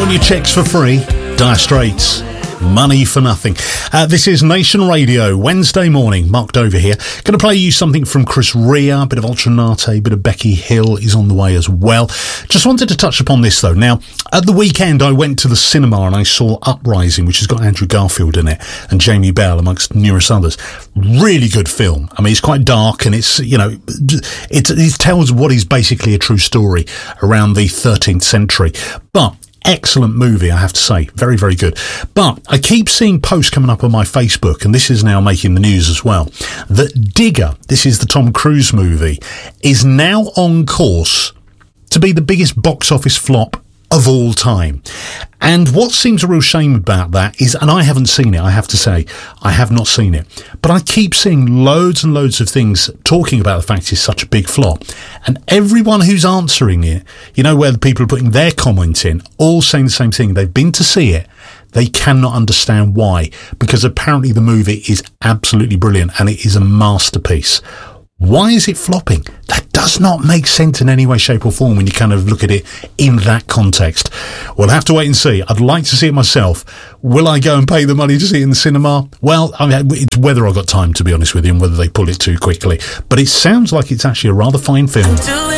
Run your checks for free. Dire Straits. Money for nothing. This is Nation Radio, Wednesday morning. Mark Dover here. Going to play you something from Chris Rea, a bit of Ultra Nate, a bit of Becky Hill is on the way as well. Just wanted to touch upon this though. Now, at the weekend I went to the cinema and I saw Uprising, which has got Andrew Garfield in it and Jamie Bell amongst numerous others. Really good film. I mean, it's quite dark and it's, you know, it tells what is basically a true story around the 13th century. But excellent movie, I have to say. Very, very good. But I keep seeing posts coming up on my Facebook, and this is now making the news as well, that Digger, this is the Tom Cruise movie, is now on course to be the biggest box office flop of all time. And what seems a real shame about that is, and I haven't seen it, I have to say, I have not seen it, but I keep seeing loads and loads of things talking about the fact it's such a big flop. And everyone who's answering it, you know, where the people are putting their comment in, all saying the same thing. They've been to see it. They cannot understand why, because apparently the movie is absolutely brilliant and it is a masterpiece. Why is it flopping? That does not make sense in any way, shape or form when you kind of look at it in that context. We'll have to wait and see. I'd like to see it myself. Will I go and pay the money to see it in the cinema? Well, I mean, it's whether I've got time, to be honest with you, and whether they pull it too quickly. But it sounds like it's actually a rather fine film.